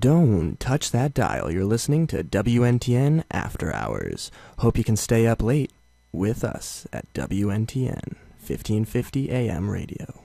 Don't touch that dial. You're listening to WNTN After Hours. Hope you can stay up late with us at WNTN 1550 AM radio.